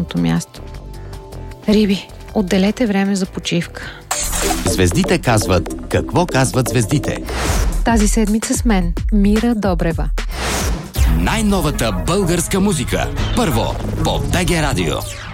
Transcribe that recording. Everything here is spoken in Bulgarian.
работното място. Риби, отделете време за почивка. Звездите казват какво казват звездите. Тази седмица с мен, Мира Добрева. Най-новата българска музика. Първо по БГ Радио.